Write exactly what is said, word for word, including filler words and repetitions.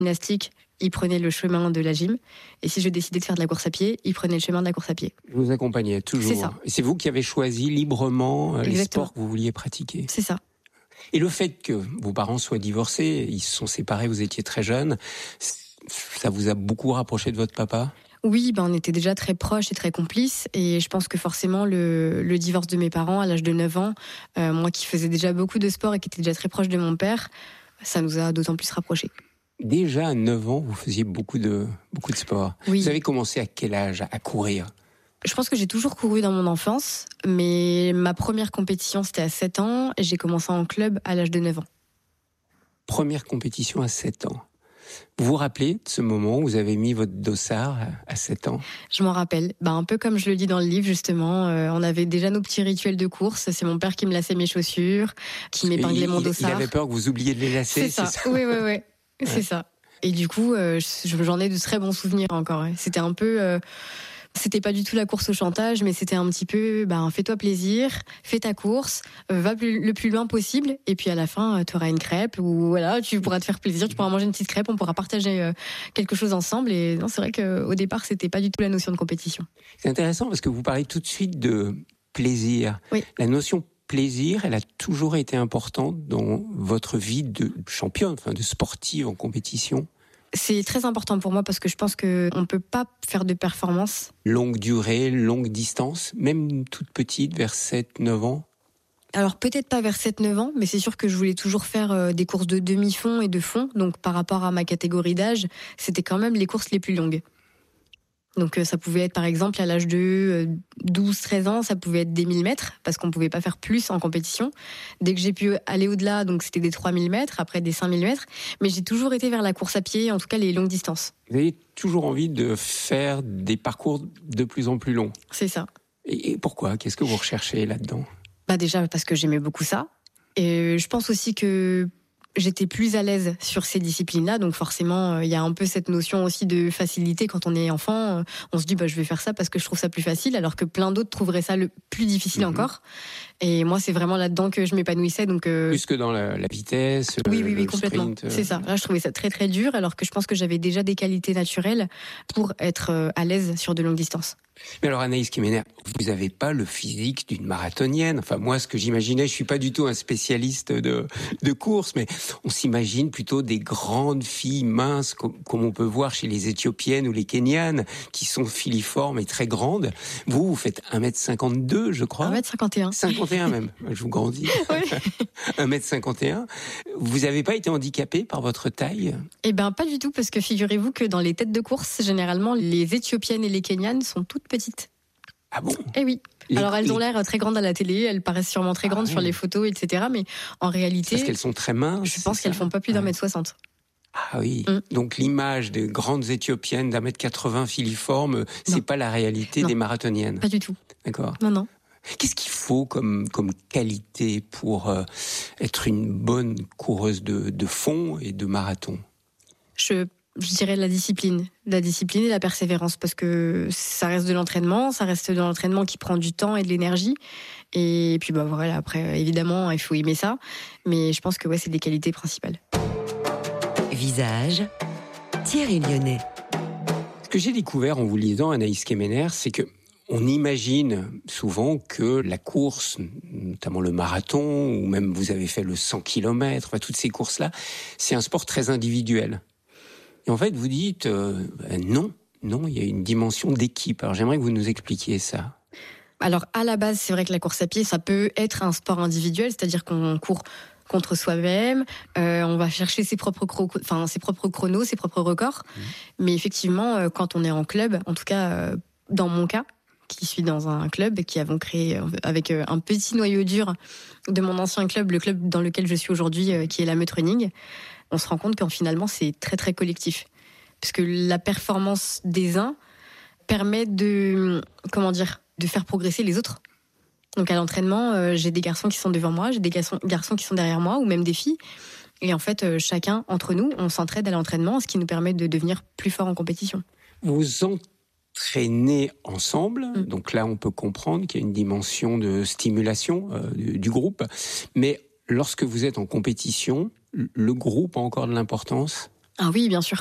gymnastique, il prenait le chemin de la gym. Et si je décidais de faire de la course à pied, il prenait le chemin de la course à pied. Vous accompagnez toujours. C'est ça. Et c'est vous qui avez choisi librement euh, les sports que vous vouliez pratiquer. C'est ça. Et le fait que vos parents soient divorcés, ils se sont séparés, vous étiez très jeune, ça vous a beaucoup rapproché de votre papa ? Oui, ben on était déjà très proches et très complices. Et je pense que forcément, le, le divorce de mes parents à l'âge de neuf ans, euh, moi qui faisais déjà beaucoup de sport et qui était déjà très proche de mon père, ça nous a d'autant plus rapprochés. Déjà à neuf ans, vous faisiez beaucoup de, beaucoup de sport. Oui. Vous avez commencé à quel âge à courir ? Je pense que j'ai toujours couru dans mon enfance, mais ma première compétition, c'était à sept ans, et j'ai commencé en club à l'âge de neuf ans. Première compétition à sept ans. Vous vous rappelez de ce moment où vous avez mis votre dossard à sept ans ? Je m'en rappelle. Ben, un peu comme je le dis dans le livre, justement. Euh, on avait déjà nos petits rituels de course. C'est mon père qui me lassait mes chaussures, qui m'épinglait mon dossard. Il avait peur que vous oubliez de les lasser, c'est ça. c'est ça ? Oui, oui, oui. C'est ouais. ça. Et du coup, euh, j'en ai de très bons souvenirs encore. C'était un peu... Euh, C'était pas du tout la course au chantage, mais c'était un petit peu, ben, fais-toi plaisir, fais ta course, euh, va plus, le plus loin possible, et puis à la fin, euh, tu auras une crêpe, ou voilà, tu pourras te faire plaisir, tu pourras manger une petite crêpe, on pourra partager euh, quelque chose ensemble. Et non, c'est vrai qu'au départ, c'était pas du tout la notion de compétition. C'est intéressant parce que vous parlez tout de suite de plaisir. Oui. La notion plaisir, elle a toujours été importante dans votre vie de championne, enfin de sportive en compétition. C'est très important pour moi parce que je pense qu'on ne peut pas faire de performance. Longue durée, longue distance, même toute petite, vers sept neuf ans ? Alors peut-être pas vers sept neuf ans, mais c'est sûr que je voulais toujours faire des courses de demi-fond et de fond. Donc par rapport à ma catégorie d'âge, c'était quand même les courses les plus longues. Donc ça pouvait être par exemple à l'âge de douze treize ans, ça pouvait être des mille mètres, parce qu'on ne pouvait pas faire plus en compétition. Dès que j'ai pu aller au-delà, donc c'était des trois mille mètres, après des cinq mille mètres. Mais j'ai toujours été vers la course à pied, en tout cas les longues distances. Vous avez toujours envie de faire des parcours de plus en plus longs. C'est ça. Et pourquoi ? Qu'est-ce que vous recherchez là-dedans ? Bah déjà parce que j'aimais beaucoup ça. Et je pense aussi que j'étais plus à l'aise sur ces disciplines-là, donc forcément, il euh, y a un peu cette notion aussi de facilité quand on est enfant. Euh, on se dit, bah, je vais faire ça parce que je trouve ça plus facile, alors que plein d'autres trouveraient ça le plus difficile mmh. encore. Et moi, c'est vraiment là-dedans que je m'épanouissais. Donc, euh... plus que dans la, la vitesse, oui, le, oui, oui, le complètement. sprint. Euh... C'est ça. Là, je trouvais ça très, très dur, alors que je pense que j'avais déjà des qualités naturelles pour être euh, à l'aise sur de longues distances. Mais alors Anaïs Kemener, vous n'avez pas le physique d'une marathonienne. Enfin moi, ce que j'imaginais, je suis pas du tout un spécialiste de de course, mais on s'imagine plutôt des grandes filles minces, comme, comme on peut voir chez les Éthiopiennes ou les Kenyanes, qui sont filiformes et très grandes. Vous, vous faites un mètre cinquante-deux, je crois. un mètre cinquante et un. cinquante et un même. Je vous grandis. Oui. un mètre cinquante et un. Vous n'avez pas été handicapé par votre taille ? Eh ben pas du tout, parce que figurez-vous que dans les têtes de course, généralement, les Éthiopiennes et les Kenyanes sont toutes petites. Ah bon ? Eh oui. Les, Alors elles les... ont l'air très grandes à la télé, elles paraissent sûrement très grandes ah, sur oui. les photos, et cetera. Mais en réalité, parce qu'elles sont très minces. Je pense qu'elles font pas plus d'un mètre soixante. Ah oui. Mm. Donc l'image des grandes Éthiopiennes d'un mètre quatre-vingts filiformes, c'est non. pas la réalité non. des marathoniennes. Pas du tout. D'accord. Non, non. Qu'est-ce qu'il faut comme comme qualité pour euh, être une bonne coureuse de de fond et de marathon ? Je Je dirais la discipline, la discipline et la persévérance, parce que ça reste de l'entraînement, ça reste de l'entraînement qui prend du temps et de l'énergie. Et puis bah voilà, après évidemment il faut aimer ça, mais je pense que ouais c'est des qualités principales. Visage, Thierry Lyonnais. Ce que j'ai découvert en vous lisant, Anaïs Kemener, c'est que on imagine souvent que la course, notamment le marathon, ou même vous avez fait le cent kilomètres, enfin toutes ces courses-là, c'est un sport très individuel. Et en fait, vous dites euh, ben non, non, il y a une dimension d'équipe. Alors j'aimerais que vous nous expliquiez ça. Alors à la base, c'est vrai que la course à pied, ça peut être un sport individuel, c'est-à-dire qu'on court contre soi-même, euh, on va chercher ses propres, cro- enfin, ses propres chronos, ses propres records. Mmh. Mais effectivement, euh, quand on est en club, en tout cas euh, dans mon cas, qui suis dans un club qui avons créé avec un petit noyau dur de mon ancien club, le club dans lequel je suis aujourd'hui, euh, qui est la Meute Running, on se rend compte qu'en finalement c'est très très collectif, parce que la performance des uns permet de comment dire de faire progresser les autres. Donc à l'entraînement, euh, j'ai des garçons qui sont devant moi, j'ai des garçons, garçons qui sont derrière moi, ou même des filles. Et en fait, euh, chacun entre nous, on s'entraide à l'entraînement, ce qui nous permet de devenir plus fort en compétition. Vous entraînez ensemble, mmh. donc là on peut comprendre qu'il y a une dimension de stimulation euh, du, du groupe. Mais lorsque vous êtes en compétition, le groupe a encore de l'importance ? Ah oui, bien sûr.